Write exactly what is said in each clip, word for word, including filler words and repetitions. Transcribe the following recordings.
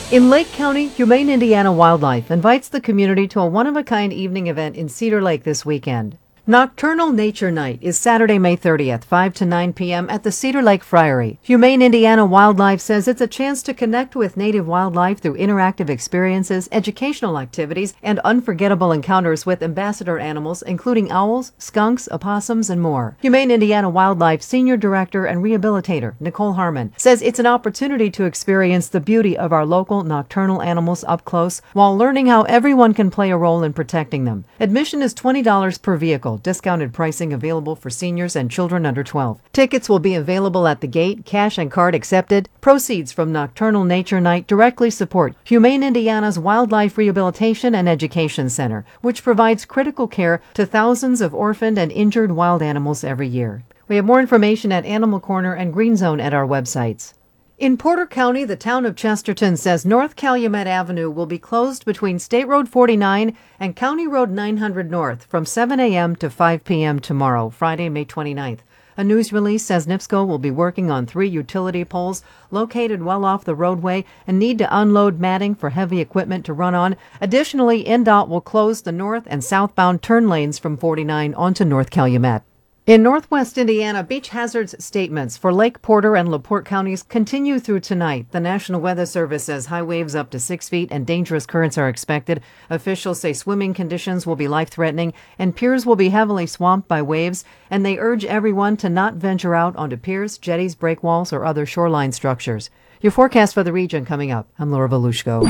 In Lake County, Humane Indiana Wildlife invites the community to a one-of-a-kind evening event in Cedar Lake this weekend. Nocturnal Nature Night is Saturday, May thirtieth, five to nine p.m. at the Cedar Lake Friary. Humane Indiana Wildlife says it's a chance to connect with native wildlife through interactive experiences, educational activities, and unforgettable encounters with ambassador animals, including owls, skunks, opossums, and more. Humane Indiana Wildlife Senior Director and Rehabilitator Nicole Harmon says it's an opportunity to experience the beauty of our local nocturnal animals up close while learning how everyone can play a role in protecting them. Admission is twenty dollars per vehicle. Discounted pricing available for seniors and children under twelve. Tickets will be available at the gate, cash and card accepted. Proceeds from Nocturnal Nature Night directly support Humane Indiana's Wildlife Rehabilitation and Education Center, which provides critical care to thousands of orphaned and injured wild animals every year. We have more information at Animal Corner and Green Zone at our websites. In Porter County, the town of Chesterton says North Calumet Avenue will be closed between State Road forty-nine and County Road nine hundred North from seven a.m. to five p.m. tomorrow, Friday, May twenty-ninth. A news release says NIPSCO will be working on three utility poles located well off the roadway and need to unload matting for heavy equipment to run on. Additionally, N D O T will close the north and southbound turn lanes from forty-nine onto North Calumet. In Northwest Indiana, beach hazards statements for Lake Porter and LaPorte counties continue through tonight. The National Weather Service says high waves up to six feet and dangerous currents are expected. Officials say swimming conditions will be life-threatening and piers will be heavily swamped by waves, and they urge everyone to not venture out onto piers, jetties, breakwalls, or other shoreline structures. Your forecast for the region coming up. I'm Laura Volushko.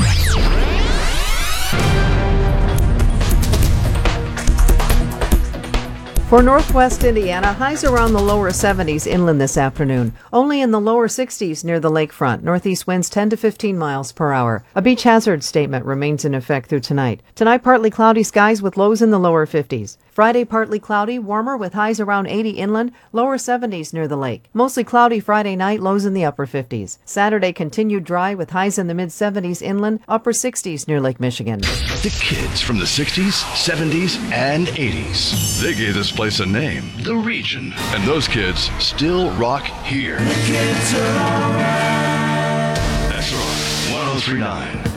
For Northwest Indiana, highs around the lower seventies inland this afternoon. Only in the lower sixties near the lakefront. Northeast winds ten to fifteen miles per hour. A beach hazard statement remains in effect through tonight. Tonight, partly cloudy skies with lows in the lower fifties. Friday, partly cloudy, warmer with highs around eighty inland, lower seventies near the lake. Mostly cloudy Friday night, lows in the upper fifties. Saturday, continued dry with highs in the mid-seventies inland, upper sixties near Lake Michigan. The kids from the sixties, seventies, and eighties. They gave this place a name, The Region. And those kids still rock here. The kids are all right. That's right, one oh three point nine.